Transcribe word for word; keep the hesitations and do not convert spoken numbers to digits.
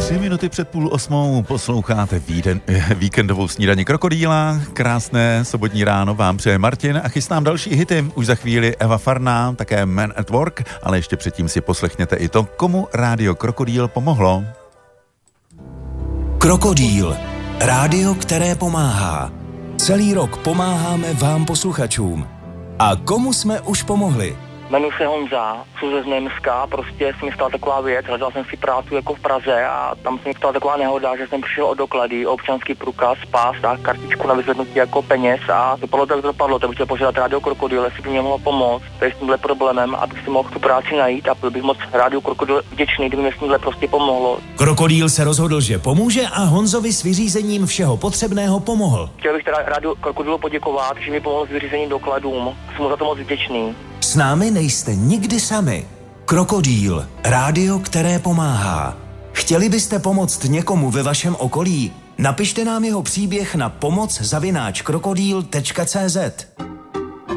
Tři minuty před půl osmou posloucháte víden, víkendovou snídani Krokodýla. Krásné sobotní ráno vám přeje Martin a chystám další hity. Už za chvíli Eva Farná, také Man at Work, ale ještě předtím si poslechněte i to, komu rádio Krokodýl pomohlo. Krokodýl. Rádio, které pomáhá. Celý rok pomáháme vám posluchačům. A komu jsme už pomohli? Jmenuji se Honza, jsem ze Znojemska, prostě se mi stala taková věc, hledal jsem si práci jako v Praze a tam se mi stala taková nehoda, že jsem přišel o doklady, o občanský průkaz, pás a kartičku na vyzvednutí jako peněz a dopadlo tak, dopadlo, tak bych chtěl požádat rádio Krokodýl, jestli by mě mohlo pomoct, tady s tímhle problémem, abych si mohl tu práci najít a byl bych moc rádio Krokodýl vděčný, kdyby mě s tímhle prostě pomohlo. Krokodýl se rozhodl, že pomůže a Honzovi s vyřízením všeho potřebného pomohl. Chtěl bych teda rádio Krokodýlu poděkovat, že mi pomohl s vyřízením dokladům, jsem mu za to moc vděčný. S námi nejste nikdy sami. Krokodýl, rádio, které pomáhá. Chtěli byste pomoct někomu ve vašem okolí? Napište nám jeho příběh na pomoc zavináč krokodýl tečka cé zet.